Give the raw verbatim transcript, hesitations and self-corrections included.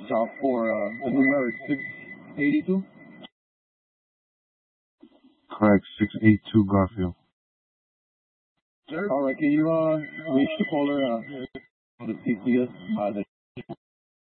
stop for uh, the number six eighty-two? Correct, six eight two Garfield. Alright, can you uh, reach the caller uh, on the C C S? Uh, the